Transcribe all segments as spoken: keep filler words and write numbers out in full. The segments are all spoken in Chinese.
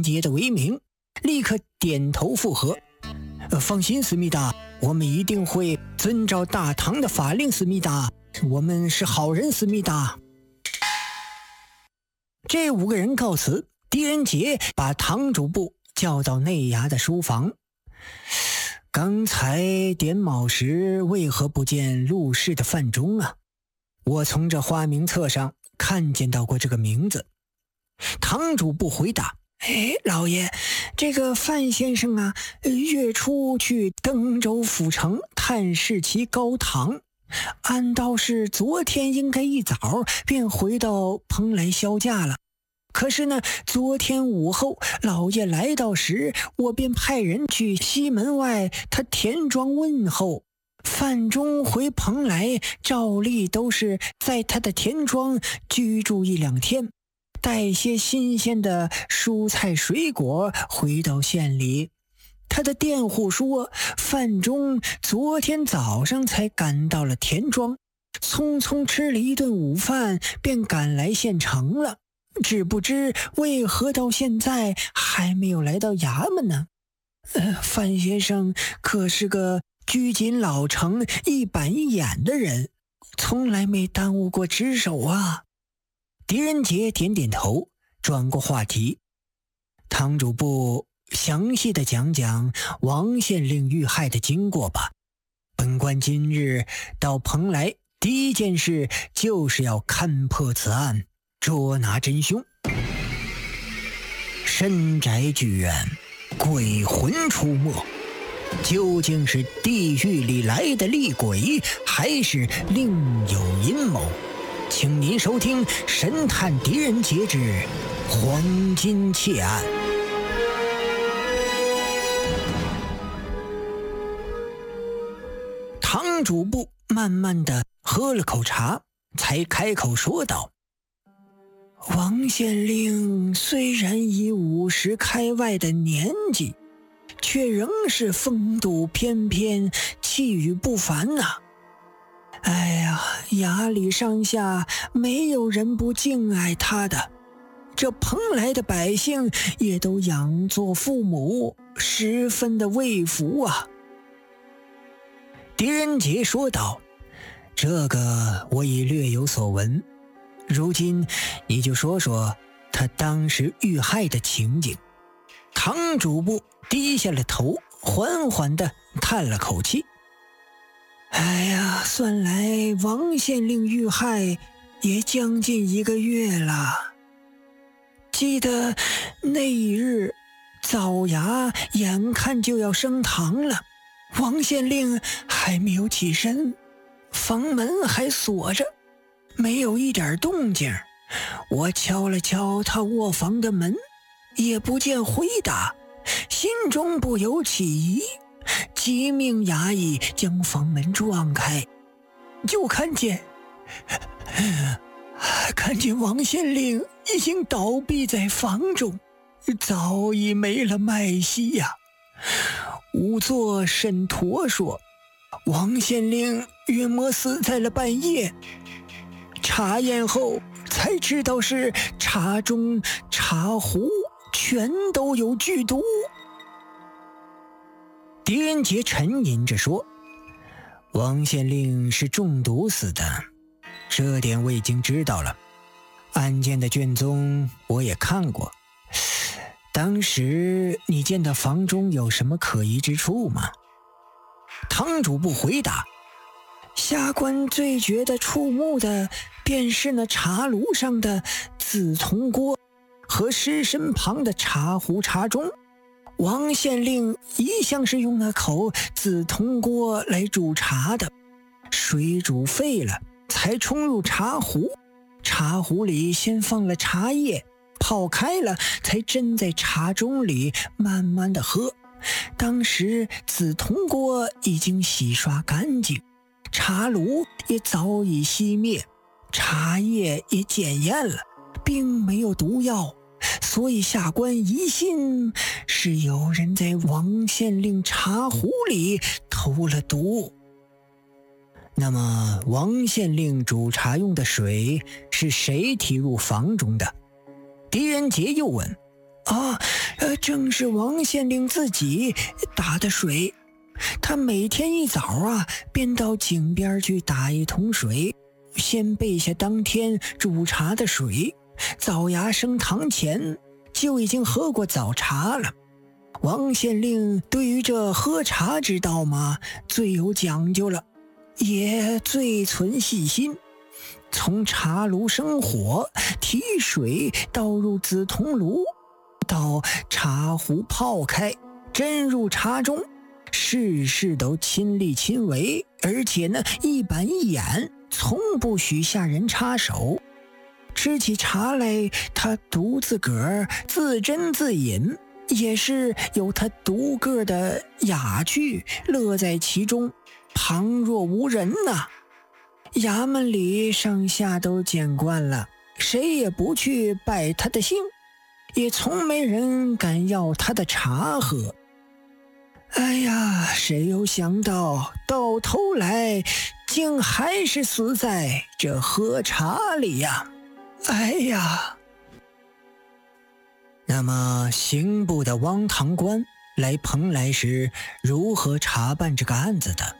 人杰的威名，立刻点头附和。放心，思密达，我们一定会遵照大唐的法令，思密达，我们是好人，思密达。这五个人告辞，狄仁杰把堂主簿叫到内衙的书房。刚才点卯时为何不见陆氏的范仲啊？我从这花名册上看见到过这个名字。堂主簿回答：哎，老爷，这个范先生啊，月初去登州府城探视其高堂，按道是昨天应该一早便回到蓬莱销假了。可是呢，昨天午后老爷来到时，我便派人去西门外他田庄问候。范仲回蓬莱照例都是在他的田庄居住一两天，带些新鲜的蔬菜水果回到县里。他的佃户说，范仲昨天早上才赶到了田庄，匆匆吃了一顿午饭便赶来县城了，只不知为何到现在还没有来到衙门呢？呃，范先生可是个拘谨老成、一板一眼的人，从来没耽误过值守啊。狄仁杰点点头，转过话题。堂主簿详细的讲讲王县令遇害的经过吧。本官今日到蓬莱，第一件事就是要勘破此案，捉拿真凶。深宅剧院，鬼魂出没，究竟是地狱里来的厉鬼，还是另有阴谋？请您收听《神探狄仁杰之黄金窃案》。堂主簿慢慢的喝了口茶，才开口说道：王县令虽然已五十开外的年纪，却仍是风度翩翩，气宇不凡呐、啊。哎呀，衙里上下没有人不敬爱他的，这蓬莱的百姓也都仰作父母，十分的畏服啊。狄仁杰说道：这个我已略有所闻，如今你就说说他当时遇害的情景。堂主簿低下了头，缓缓地叹了口气。哎呀，算来王县令遇害也将近一个月了。记得那一日早衙眼看就要升堂了，王县令还没有起身，房门还锁着，没有一点动静。我敲了敲他卧房的门，也不见回答，心中不由起疑，急命衙役将房门撞开，就看见看见王县令已经倒毙在房中，早已没了脉息呀、啊。仵作沈陀说，王县令约莫死在了半夜，查验后才知道是茶中茶壶全都有剧毒。狄仁杰沉吟着说，王县令是中毒死的，这点我已经知道了，案件的卷宗我也看过。当时你见到房中有什么可疑之处吗？堂主簿回答，下官最觉得触目的便是那茶炉上的紫铜锅和尸身旁的茶壶茶盅。王县令一向是用那口紫铜锅来煮茶的，水煮沸了才冲入茶壶，茶壶里先放了茶叶，泡开了才斟在茶盅里慢慢的喝。当时紫铜锅已经洗刷干净，茶炉也早已熄灭，茶叶也检验了，并没有毒药，所以下官疑心是有人在王县令茶壶里投了毒。那么王县令煮茶用的水是谁提入房中的？狄仁杰又问。啊， 正是王县令自己打的水。他每天一早啊，便到井边去打一桶水，先备下当天煮茶的水，早芽升堂前就已经喝过早茶了。王县令对于这喝茶之道嘛，最有讲究了，也最存细心。从茶炉生火，提水倒入紫铜炉，到茶壶泡开，斟入茶中，事事都亲力亲为，而且呢一板一眼，从不许下人插手。吃起茶来，他独自个儿自斟自饮，也是有他独个的雅趣，乐在其中，旁若无人呐、啊。衙门里上下都见惯了，谁也不去拜他的姓，也从没人敢要他的茶喝。哎呀，谁有想到到头来竟还是死在这喝茶里呀！哎呀！那么刑部的汪堂官来蓬莱时如何查办这个案子的？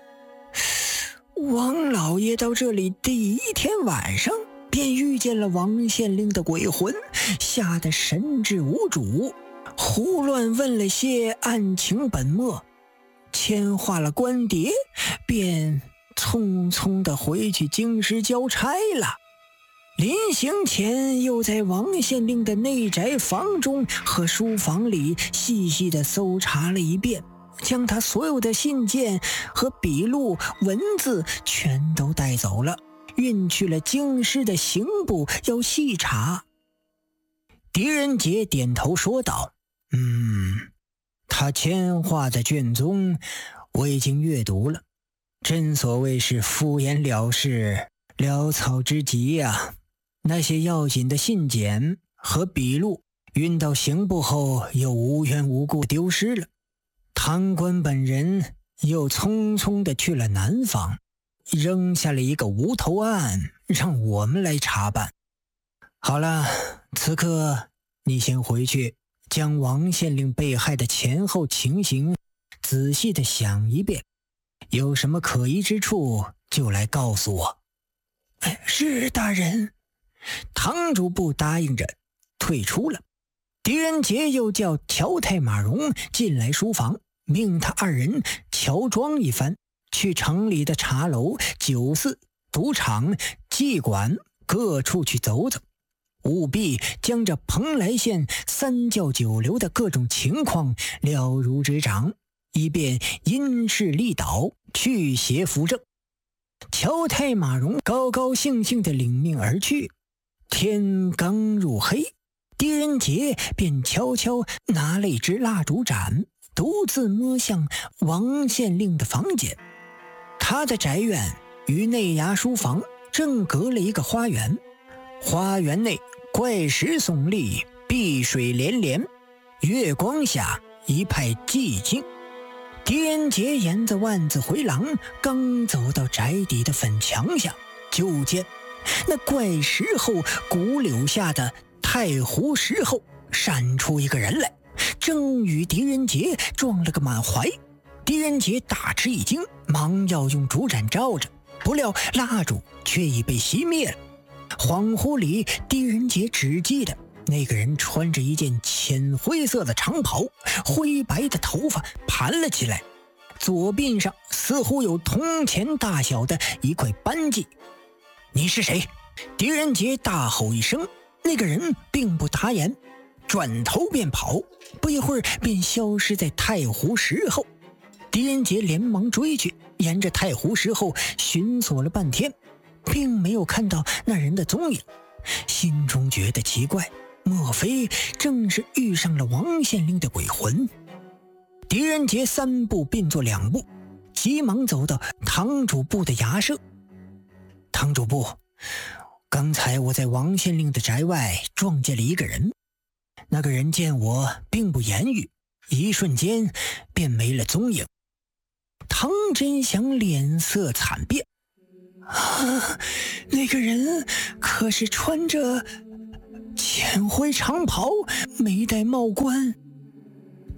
王老爷到这里第一天晚上便遇见了王县令的鬼魂，吓得神志无主，胡乱问了些案情本末，签划了官牒，便匆匆地回去京师交差了。临行前又在王县令的内宅房中和书房里细细地搜查了一遍，将他所有的信件和笔录文字全都带走了，运去了京师的刑部要细查。狄仁杰点头说道：嗯，他签划的卷宗我已经阅读了，真所谓是敷衍了事，潦草之极呀。那些要紧的信件和笔录运到刑部后又无缘无故丢失了，堂官本人又匆匆地去了南方，扔下了一个无头案让我们来查办。好了，此刻你先回去将王县令被害的前后情形仔细地想一遍，有什么可疑之处就来告诉我。是大人。堂主簿答应着退出了。狄仁杰又叫乔太马荣进来书房，命他二人乔装一番，去城里的茶楼、酒肆、赌场、妓馆各处去走走，务必将这蓬莱县三教九流的各种情况了如指掌，以便因势利导，去邪扶正。乔太马荣高高兴兴地领命而去。天刚入黑，狄仁杰便悄悄拿了一支蜡烛盏，独自摸向王县令的房间。他的宅院与内衙书房正隔了一个花园，花园内怪石耸立，碧水连连，月光下一派寂静。狄仁杰沿着万子回廊刚走到宅邸的粉墙下，就见那怪石后古柳下的太湖石后闪出一个人来，正与狄仁杰撞了个满怀。狄仁杰大吃一惊，忙要用烛盏照着，不料蜡烛却已被熄灭了。恍惚里，狄仁杰只记得那个人穿着一件浅灰色的长袍，灰白的头发盘了起来，左鬓上似乎有铜钱大小的一块斑迹。你是谁？狄仁杰大吼一声，那个人并不答言，转头便跑，不一会儿便消失在太湖石后。狄仁杰连忙追去，沿着太湖石后寻索了半天，并没有看到那人的踪影，心中觉得奇怪，莫非正是遇上了王县令的鬼魂？狄仁杰三步并作两步，急忙走到堂主簿的衙舍。堂主簿，刚才我在王县令的宅外撞见了一个人，那个人见我并不言语，一瞬间便没了踪影。唐真祥脸色惨变，啊，那个人可是穿着浅灰长袍，没戴帽冠，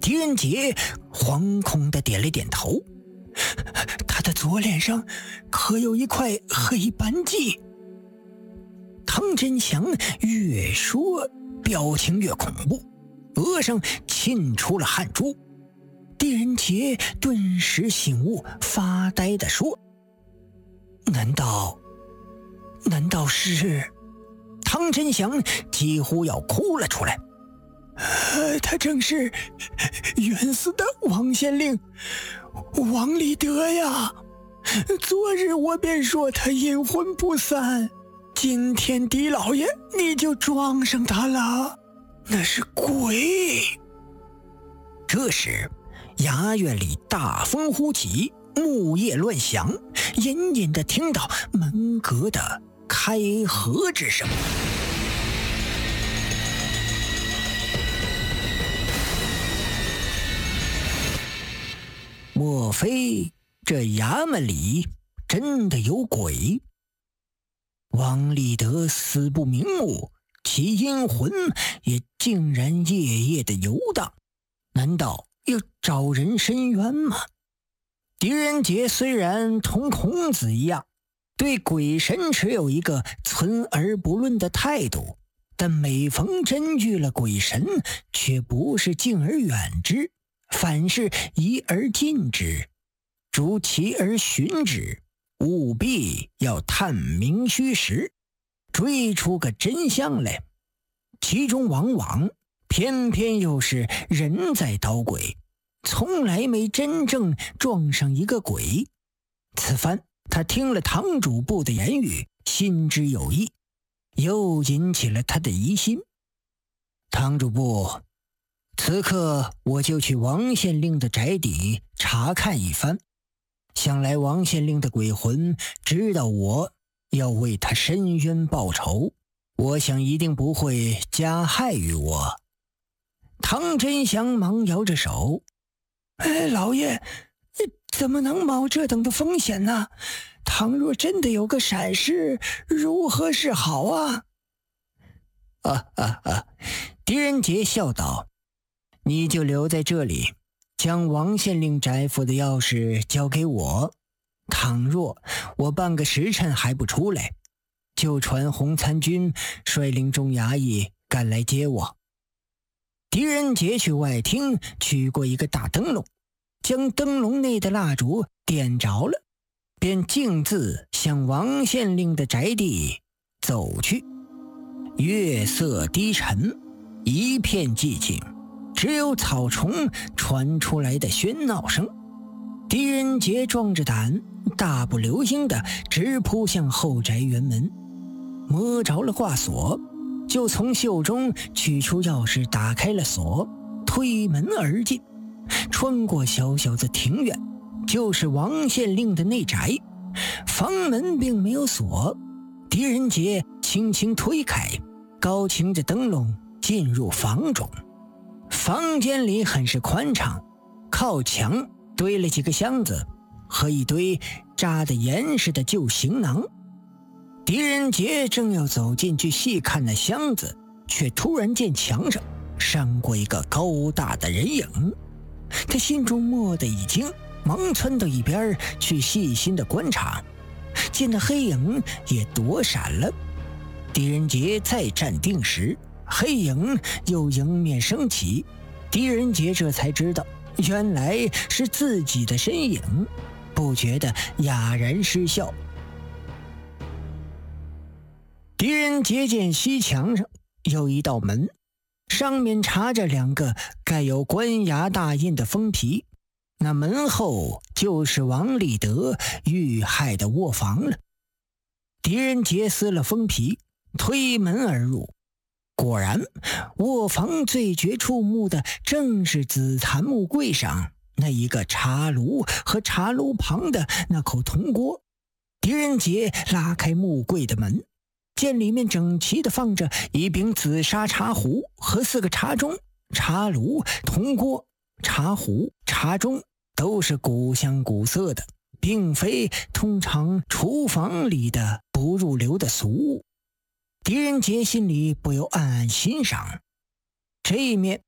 狄仁杰惶恐地点了点头，他的左脸上可有一块黑斑迹。唐真祥越说表情越恐怖，额上沁出了汗珠。狄仁杰顿时醒悟，发呆地说：难道难道是……唐真祥几乎要哭了出来。呃，他正是冤死的王县令王立德呀！昨日我便说他阴魂不散，今天狄老爷你就撞上他了，那是鬼。这时衙院里大风呼起，木叶乱响，隐隐地听到门阁的开合之声。莫非这衙门里真的有鬼？王立德死不瞑目，其阴魂也竟然夜夜的游荡，难道要找人申冤吗？狄仁杰虽然同孔子一样对鬼神持有一个存而不论的态度，但每逢真遇了鬼神，却不是敬而远之，反是疑而近之，逐其而寻之，务必要探明虚实，追出个真相来。其中往往偏偏又是人在捣鬼，从来没真正撞上一个鬼。此番他听了堂主簿的言语，心知有意，又引起了他的疑心。堂主簿，此刻我就去王县令的宅邸查看一番，想来王县令的鬼魂知道我要为他申冤报仇，我想一定不会加害于我。唐真祥忙摇着手：哎，老爷怎么能冒这等的风险呢？倘若真的有个闪失，如何是好啊？啊啊啊！狄仁杰笑道：你就留在这里，将王县令宅府的钥匙交给我，倘若我半个时辰还不出来，就传洪参军率领众衙役赶来接我。狄仁杰去外厅取过一个大灯笼，将灯笼内的蜡烛点着了，便径自向王县令的宅地走去。月色低沉，一片寂静，只有草丛传出来的喧闹声。狄仁杰壮着胆，大步流星地直扑向后宅园门，摸着了挂锁，就从袖中取出钥匙打开了锁，推门而进。穿过小小的庭院，就是王县令的内宅。房门并没有锁，狄仁杰轻轻推开，高擎着灯笼进入房中。房间里很是宽敞，靠墙堆了几个箱子和一堆扎得严实的旧行囊。狄仁杰正要走进去细看那箱子，却突然见墙上闪过一个高大的人影。他心中蓦地一惊，忙窜到一边去细心的观察，见那黑影也躲闪了。狄仁杰再站定时，黑影又迎面升起，狄仁杰这才知道原来是自己的身影，不觉得哑然失笑。狄仁杰见西墙上有一道门，上面插着两个盖有官衙大印的封皮，那门后就是王立德遇害的卧房了。狄仁杰撕了封皮，推门而入，果然卧房最觉触目的正是紫檀木柜上那一个茶炉和茶炉旁的那口铜锅。狄仁杰拉开木柜的门，见里面整齐地放着一柄紫砂茶壶和四个茶盅，茶炉、铜锅、茶壶、茶盅都是古香古色的，并非通常厨房里的不入流的俗物。狄仁杰心里不由暗暗欣赏，这一面